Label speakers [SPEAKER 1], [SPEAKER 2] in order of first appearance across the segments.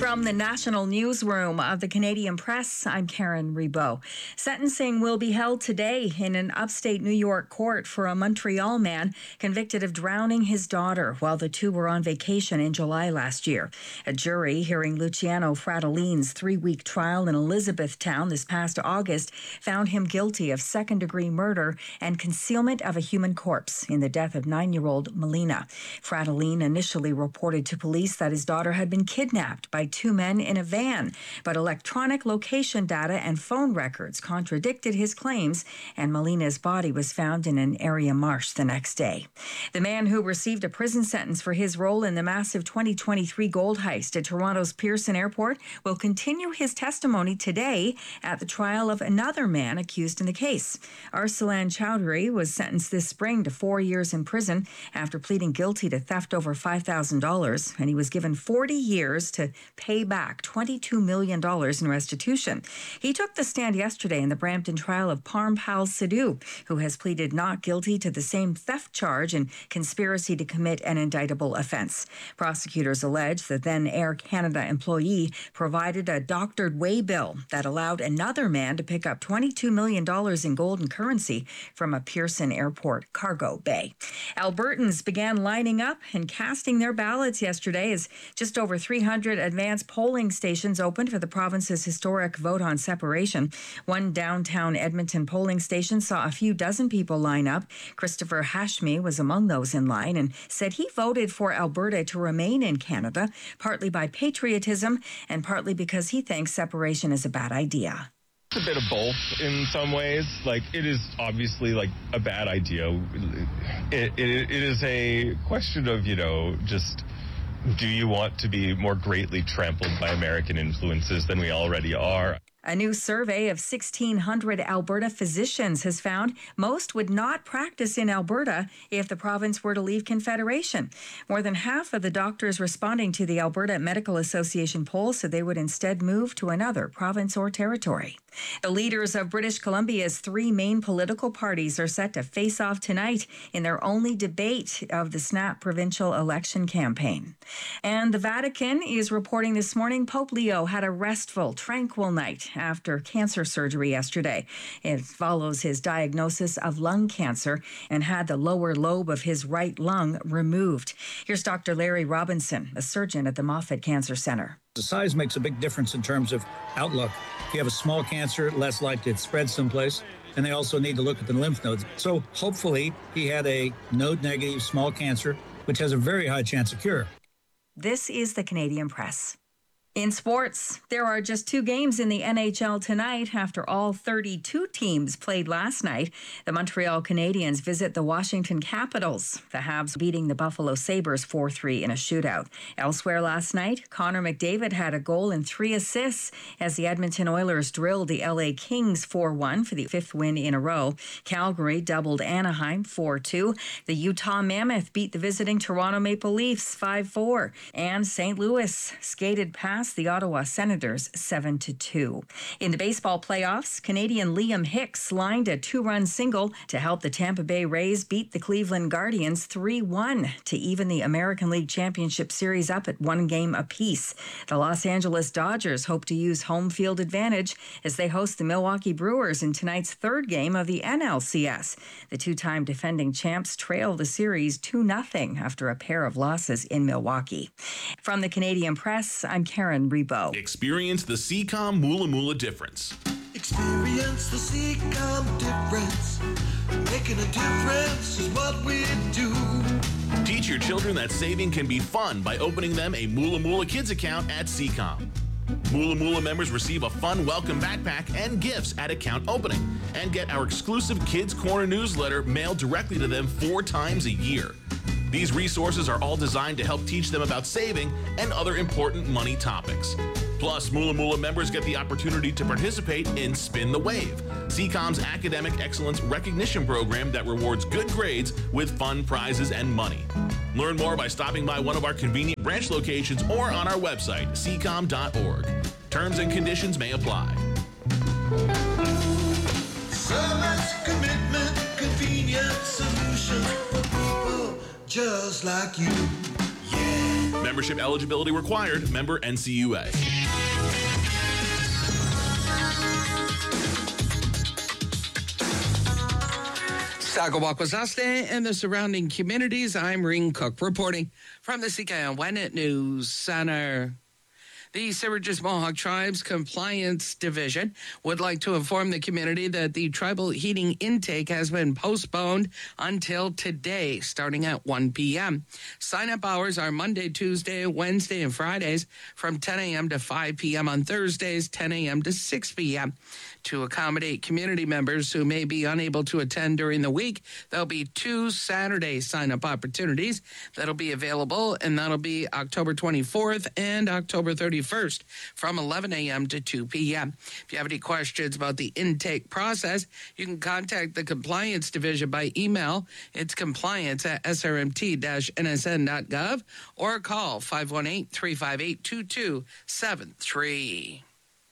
[SPEAKER 1] From the national newsroom of the Canadian Press, I'm Karen Reboux. Sentencing will be held today in an upstate New York court for a Montreal man convicted of drowning his daughter while the two were on vacation in July last year. A jury hearing Luciano Fratellini's 3-week trial in Elizabethtown this past August found him guilty of second-degree murder and concealment of a human corpse in the death of 9-year-old Melina. Fratellini initially reported to police that his daughter had been kidnapped by two men in a van, but electronic location data and phone records contradicted his claims, and Melina's body was found in an area marsh the next day. The man who received a prison sentence for his role in the massive 2023 gold heist at Toronto's Pearson Airport will continue his testimony today at the trial of another man accused in the case. Arsalan Chowdhury was sentenced this spring to 4 years in prison after pleading guilty to theft over $5,000, and he was given 40 years to pay back $22 million in restitution. He took the stand yesterday in the Brampton trial of Parmpal Sidhu, who has pleaded not guilty to the same theft charge and conspiracy to commit an indictable offense. Prosecutors allege the then Air Canada employee provided a doctored waybill that allowed another man to pick up $22 million in gold and currency from a Pearson Airport cargo bay. Albertans began lining up and casting their ballots yesterday as just over 300 advanced polling stations opened for the province's historic vote on separation. One downtown Edmonton polling station saw a few dozen people line up. Christopher Hashmi was among those in line and said he voted for Alberta to remain in Canada, partly by patriotism and partly because he thinks separation is a bad idea.
[SPEAKER 2] It's a bit of both in some ways. Like, it is obviously like a bad idea. It is a question of, just do you want to be more greatly trampled by American influences than we already are?
[SPEAKER 1] A new survey of 1,600 Alberta physicians has found most would not practice in Alberta if the province were to leave Confederation. More than half of the doctors responding to the Alberta Medical Association poll said they would instead move to another province or territory. The leaders of British Columbia's 3 main political parties are set to face off tonight in their only debate of the snap provincial election campaign. And the Vatican is reporting this morning Pope Leo had a restful, tranquil night after cancer surgery yesterday. It follows his diagnosis of lung cancer and had the lower lobe of his right lung removed. Here's Dr. Larry Robinson, a surgeon at the Moffitt Cancer Center.
[SPEAKER 3] The size makes a big difference in terms of outlook. If you have a small cancer, less likely it spreads someplace. And they also need to look at the lymph nodes. So hopefully he had a node-negative small cancer, which has a very high chance of cure.
[SPEAKER 1] This is the Canadian Press. In sports, there are just 2 games in the NHL tonight after all 32 teams played last night. The Montreal Canadiens visit the Washington Capitals, the Habs beating the Buffalo Sabres 4-3 in a shootout. Elsewhere last night, Connor McDavid had a goal and 3 assists as the Edmonton Oilers drilled the LA Kings 4-1 for the 5th win in a row. Calgary doubled Anaheim 4-2. The Utah Mammoth beat the visiting Toronto Maple Leafs 5-4. And St. Louis skated past the Ottawa Senators 7-2. In the baseball playoffs, Canadian Liam Hicks lined a 2-run single to help the Tampa Bay Rays beat the Cleveland Guardians 3-1 to even the American League Championship Series up at 1 game apiece. The Los Angeles Dodgers hope to use home field advantage as they host the Milwaukee Brewers in tonight's 3rd game of the NLCS. The 2-time defending champs trail the series 2-0 after a pair of losses in Milwaukee. From the Canadian Press, I'm Karen Reboux.
[SPEAKER 4] Experience the CCOM Moola Moola difference.
[SPEAKER 5] Experience the CCOM difference. Making a difference is what we do.
[SPEAKER 4] Teach your children that saving can be fun by opening them a Moola Moola Kids account at CCOM. Moola Moola members receive a fun welcome backpack and gifts at account opening and get our exclusive Kids Corner newsletter mailed directly to them 4 times a year. These resources are all designed to help teach them about saving and other important money topics. Plus, Moola Moola members get the opportunity to participate in Spin the Wave, CCOM's academic excellence recognition program that rewards good grades with fun prizes and money. Learn more by stopping by one of our convenient branch locations or on our website, ccom.org. Terms and conditions may apply.
[SPEAKER 5] Service, commitment, convenience, solutions for people just like you. Yeah.
[SPEAKER 4] Membership eligibility required. Member NCUA.
[SPEAKER 6] Saskatchewan and the surrounding communities. I'm Ring Cook reporting from the CKNW News Center. The Sturgeon Mohawk Tribes Compliance Division would like to inform the community that the tribal heating intake has been postponed until today, starting at 1 p.m. Sign-up hours are Monday, Tuesday, Wednesday, and Fridays from 10 a.m. to 5 p.m. on Thursdays, 10 a.m. to 6 p.m. To accommodate community members who may be unable to attend during the week, there'll be 2 Saturday sign-up opportunities that'll be available, and that'll be October 24th and October 31st from 11 a.m. to 2 p.m. If you have any questions about the intake process, you can contact the Compliance Division by email. It's compliance@srmt-nsn.gov or call 518-358-2273.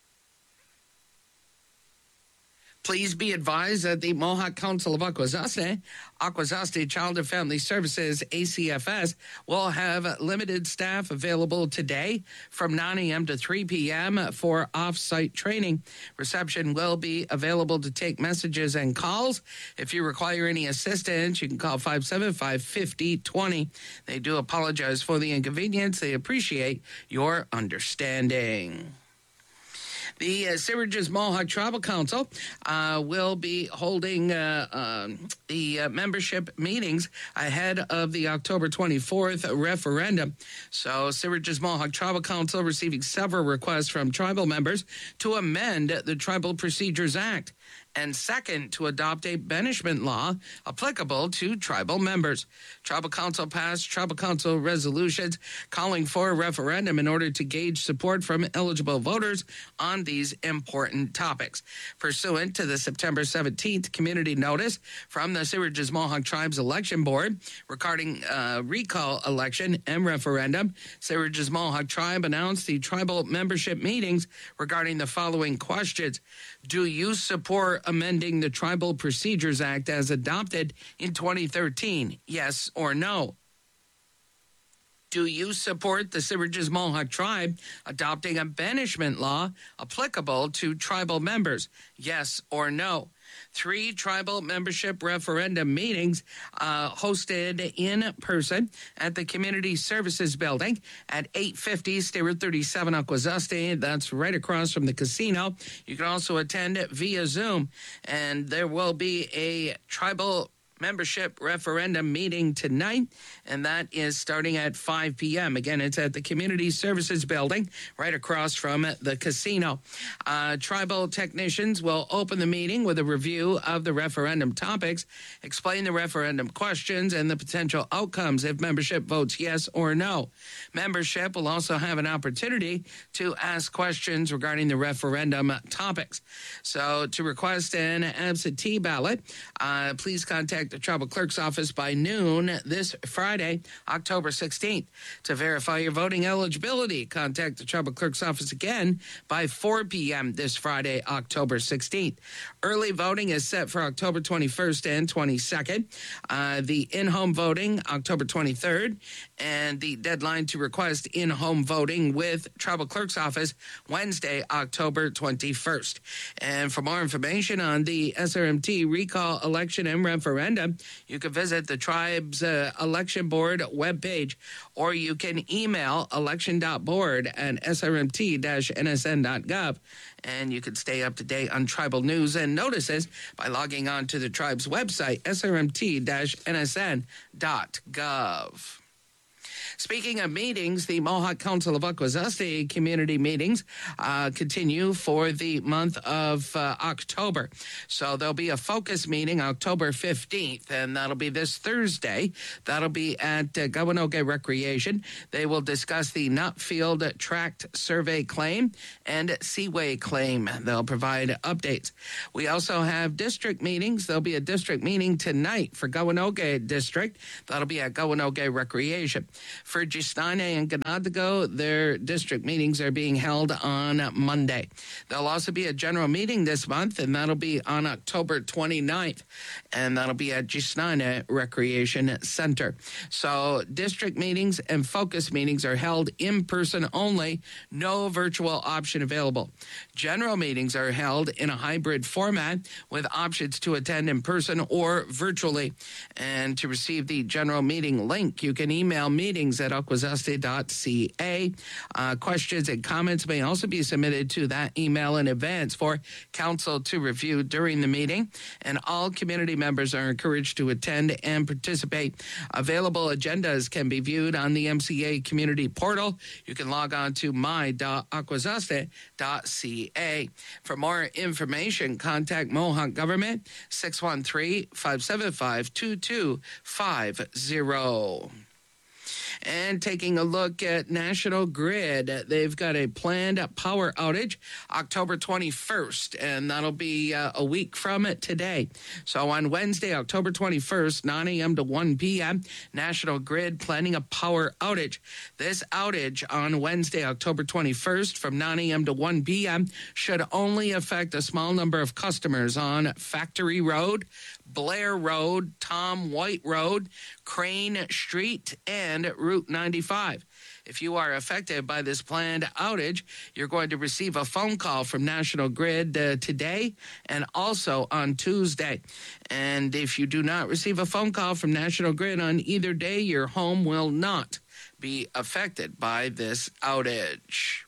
[SPEAKER 6] Please be advised that the Mohawk Council of Akwesasne Child and Family Services, ACFS, will have limited staff available today from 9 a.m. to 3 p.m. for off-site training. Reception will be available to take messages and calls. If you require any assistance, you can call 575-5020. They do apologize for the inconvenience. They appreciate your understanding. The Sturgeon Mohawk Tribal Council will be holding the membership meetings ahead of the October 24th referendum. So Sturgeon Mohawk Tribal Council receiving several requests from tribal members to amend the Tribal Procedures Act, and second, to adopt a banishment law applicable to tribal members. Tribal Council passed Tribal Council resolutions calling for a referendum in order to gauge support from eligible voters on these important topics. Pursuant to the September 17th community notice from the Sturgeon Mohawk Tribes Election Board regarding recall election and referendum, Sturgeon Mohawk Tribe announced the tribal membership meetings regarding the following questions. Do you support amending the Tribal Procedures Act as adopted in 2013? Yes or no? Do you support the Sturgeon Mohawk Tribe adopting a banishment law applicable to tribal members? Yes or no? 3 tribal membership referendum meetings hosted in person at the Community Services Building at 850 Stewart 37 Akwesasne. That's right across from the casino. You can also attend via Zoom. And there will be a tribal membership referendum meeting tonight, and that is starting at 5 p.m. Again, it's at the Community Services Building right across from the casino. Tribal technicians will open the meeting with a review of the referendum topics, explain the referendum questions and the potential outcomes if membership votes yes or no. Membership will also have an opportunity to ask questions regarding the referendum topics. So to request an absentee ballot, please contact the Tribal Clerk's office by noon this Friday, October 16th. To verify your voting eligibility, contact the Tribal Clerk's office again by 4 p.m. this Friday, October 16th. Early voting is set for October 21st and 22nd. The in-home voting, October 23rd, and the deadline to request in-home voting with Tribal Clerk's office, Wednesday, October 21st. And for more information on the SRMT recall election and referendum, you can visit the Tribe's Election Board webpage, or you can email election.board@srmt-nsn.gov. And you can stay up to date on tribal news and notices by logging on to the Tribe's website, srmt-nsn.gov. Speaking of meetings, the Mohawk Council of Akwesasne community meetings continue for the month of October. So there'll be a focus meeting October 15th, and that'll be this Thursday. That'll be at Gowanogay Recreation. They will discuss the Nutfield Tract Survey claim and Seaway claim. They'll provide updates. We also have district meetings. There'll be a district meeting tonight for Gowanogay District. That'll be at Gowanogay Recreation. For Gistane and Ganadago, their district meetings are being held on Monday. There'll also be a general meeting this month, and that'll be on October 29th, and that'll be at Gistane Recreation Center. So district meetings and focus meetings are held in person only, no virtual option available. General meetings are held in a hybrid format with options to attend in person or virtually. And to receive the general meeting link, you can email meetings@aquasaste.ca. Questions and comments may also be submitted to that email in advance for council to review during the meeting. And all community members are encouraged to attend and participate. Available agendas can be viewed on the MCA community portal. You can log on to my.aquasaste.ca. For more information, contact Mohawk Government 613-575-2250. And taking a look at National Grid, they've got a planned power outage October 21st, and that'll be a week from it today. So on Wednesday, October 21st, 9 a.m. to 1 p.m., National Grid planning a power outage. This outage on Wednesday, October 21st from 9 a.m. to 1 p.m. should only affect a small number of customers on Factory Road, Blair Road, Tom White Road, Crane Street, and Route 95. If you are affected by this planned outage, you're going to receive a phone call from National Grid today and also on Tuesday. And if you do not receive a phone call from National Grid on either day, your home will not be affected by this outage.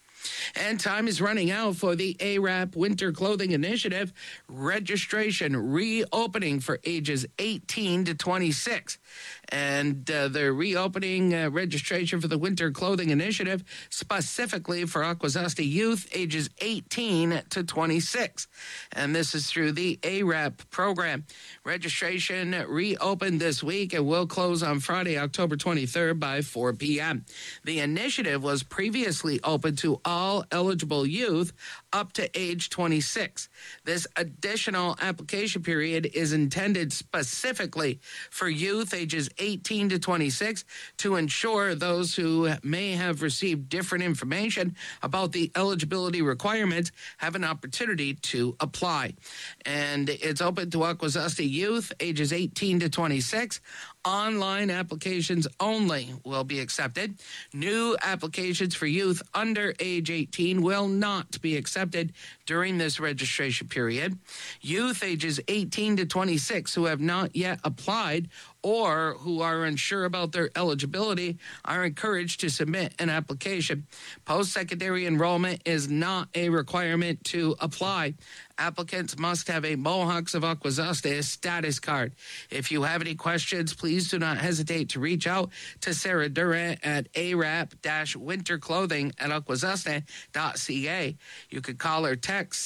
[SPEAKER 6] And time is running out for the ARAP Winter Clothing Initiative registration reopening for ages 18 to 26. And they're reopening registration for the Winter Clothing Initiative specifically for Akwesasne youth ages 18 to 26. And this is through the ARAP program. Registration reopened this week and will close on Friday, October 23rd by 4 p.m. The initiative was previously open to all eligible youth up to age 26. This additional application period is intended specifically for youth ages 18 to 26 to ensure those who may have received different information about the eligibility requirements have an opportunity to apply. And it's open to Akwesasne youth ages 18 to 26. Online applications only will be accepted. New applications for youth under age 18 will not be accepted during this registration period. Youth ages 18 to 26 who have not yet applied or who are unsure about their eligibility are encouraged to submit an application. Post-secondary enrollment is not a requirement to apply. Applicants must have a Mohawks of Akwesasne status card. If you have any questions, please do not hesitate to reach out to Sarah Durant at arap-winterclothing@akwesasne.ca. You could call or text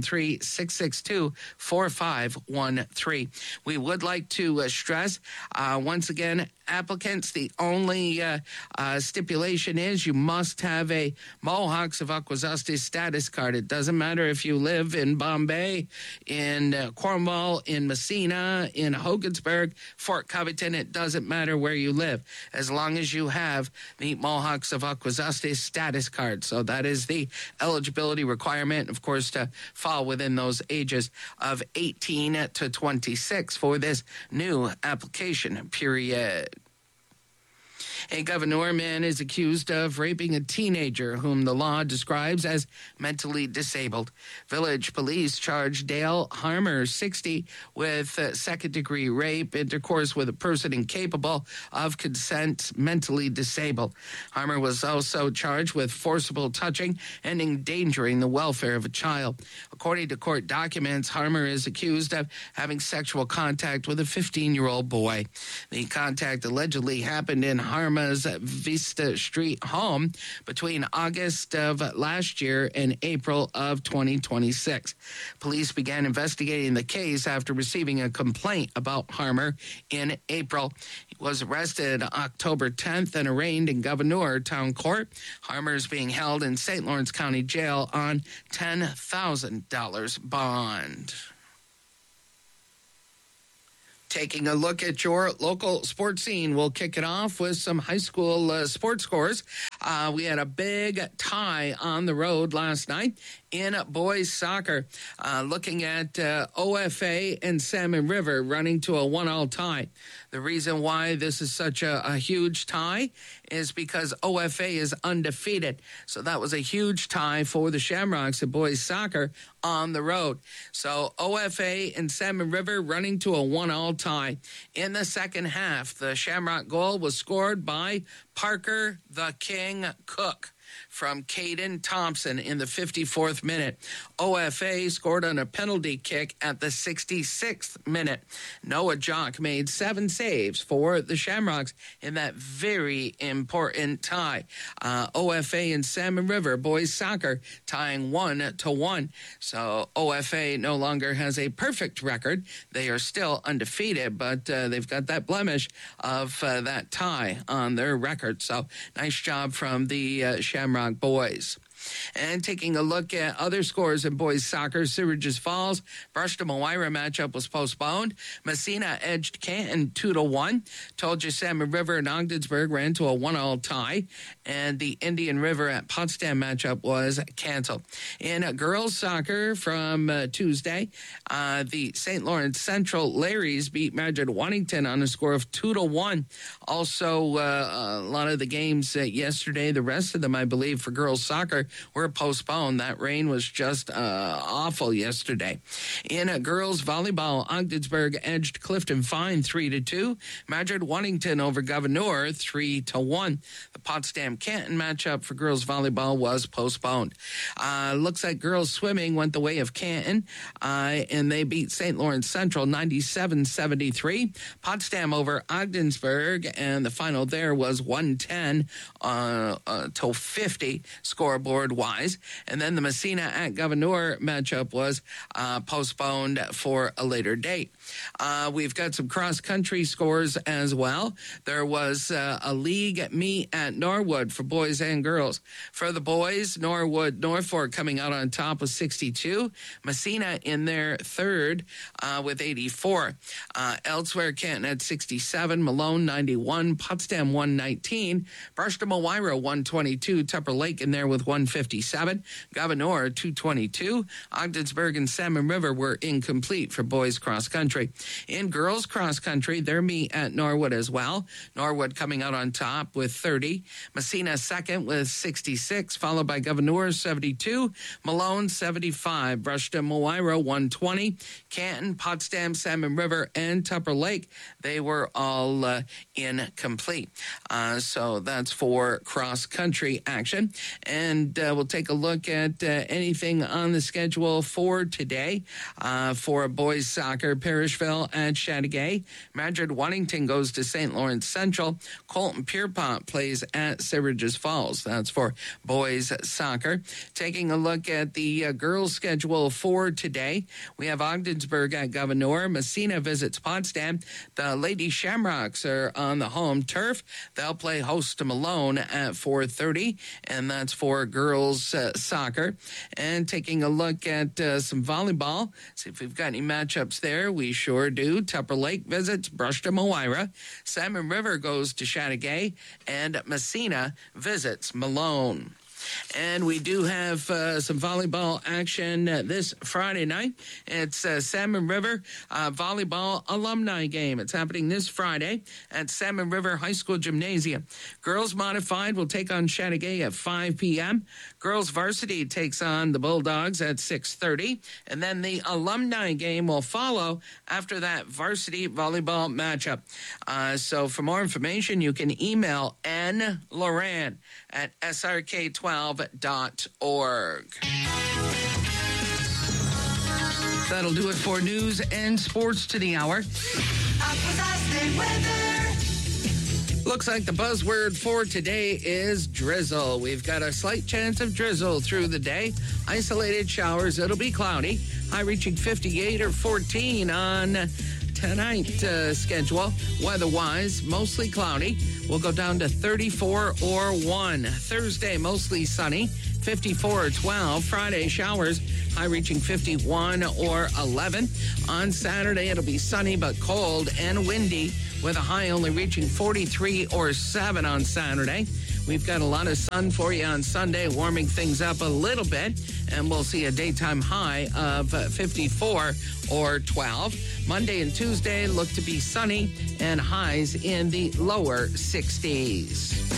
[SPEAKER 6] 613-662-4513. We would like to stress, once again, applicants, the only stipulation is you must have a Mohawks of Akwesasne status card. It doesn't matter if you live in Bombay, in Cornwall, in Messina, in Hogansburg, Fort Covington. It doesn't matter where you live, as long as you have the Mohawks of Akwesasne status card. So that is the eligibility requirement, of course, to fall within those ages of 18 to 26 for this new application period. A Governor man is accused of raping a teenager whom the law describes as mentally disabled. Village police charged Dale Harmer, 60, with second-degree rape, intercourse with a person incapable of consent, mentally disabled. Harmer was also charged with forcible touching and endangering the welfare of a child. According to court documents, Harmer is accused of having sexual contact with a 15-year-old boy. The contact allegedly happened in Harmer's Vista Street home between August of last year and April of 2026. Police began investigating the case after receiving a complaint about Harmer in April. He was arrested October 10th and arraigned in Gouverneur Town Court. Harmer is being held in St. Lawrence County Jail on $10,000 bond. Taking a look at your local sports scene, we'll kick it off with some high school sports scores. We had a big tie on the road last night in boys soccer. Looking at OFA and Salmon River running to a 1-1 tie. The reason why this is such a huge tie is because OFA is undefeated. So that was a huge tie for the Shamrocks in boys soccer on the road. So OFA and Salmon River running to a 1-1 tie. In the second half, the Shamrock goal was scored by Parker the King Cook from Caden Thompson in the 54th minute. OFA scored on a penalty kick at the 66th minute. Noah Jock made 7 saves for the Shamrocks in that very important tie. OFA and Salmon River boys soccer tying 1-1. So OFA no longer has a perfect record. They are still undefeated, but they've got that blemish of that tie on their record. So nice job from the Shamrock boys. And taking a look at other scores in boys soccer, Syracuse Falls, Bruston-Moira matchup was postponed. Messina edged Canton 2-1. Told you Salmon River and Ogdensburg ran to a 1-1 tie. And the Indian River at Potsdam matchup was canceled. In girls soccer from Tuesday, the St. Lawrence Central Larrys beat Madrid Waddington on a score of 2-1. Also, a lot of the games yesterday, the rest of them, I believe, for girls soccer, were postponed. That rain was just awful yesterday. In girls volleyball, Ogdensburg edged Clifton Fine 3-2. Madrid Waddington over Governor 3-1. The Potsdam Canton matchup for girls volleyball was postponed. Looks like girls swimming went the way of Canton, and they beat St. Lawrence Central 97-73. Potsdam over Ogdensburg, and the final there was 110 to 50 scoreboard wise. And then the Messina at Governor matchup was postponed for a later date. We've got some cross-country scores as well. There was a league meet at Norwood for boys and girls. For the boys, Norfolk coming out on top with 62. Messina in their third with 84. Elsewhere, Canton had 67. Malone 91. Potsdam 119. Bruston-Moira 122. Tupper Lake in there with 157. Governor 222. Ogdensburg and Salmon River were incomplete for boys cross country. In girls cross country, their meet at Norwood as well. Norwood coming out on top with 30. Messina second with 66, followed by Governor 72. Malone 75. Bruston-Moira 120. Canton, Potsdam, Salmon River, and Tupper Lake, they were all incomplete. So that's for cross country action. And we'll take a look at anything on the schedule for today. For boys soccer, Parishville at Chateauguay. Madrid Waddington goes to St. Lawrence Central. Colton Pierpont plays at Syracuse Falls. That's for boys soccer. Taking a look at the girls schedule for today, we have Ogdensburg at Governor. Messina visits Potsdam. The Lady Shamrocks are on the home turf. They'll play host to Malone at 4:30, and that's for girls soccer. And taking a look at some volleyball, see if we've got any matchups there. We sure do. Tupper Lake visits Bruston-Moira. Salmon River goes to Chateauguay, and Messina visits Malone. And we do have some volleyball action this Friday night. It's Salmon River volleyball alumni game. It's happening this Friday at Salmon River High School Gymnasium. Girls Modified will take on Chateauguay at 5 p.m. Girls Varsity takes on the Bulldogs at 6:30. And then the alumni game will follow after that varsity volleyball matchup. So for more information, you can email N. Loran at srk12.org. That'll do it for news and sports to the hour. Looks like the buzzword for today is drizzle. We've got a slight chance of drizzle through the day. Isolated showers. It'll be cloudy. High reaching 58 or 14 on tonight's schedule. Weather-wise, mostly cloudy. We'll go down to 34 or 1. Thursday, mostly sunny. 54 or 12. Friday, showers. high reaching 51 or 11. On Saturday, it'll be sunny but cold and windy with a high only reaching 43 or 7 on Saturday. We've got a lot of sun for you on Sunday, warming things up a little bit, and we'll see a daytime high of 54 or 12. Monday and Tuesday look to be sunny and highs in the lower 60s.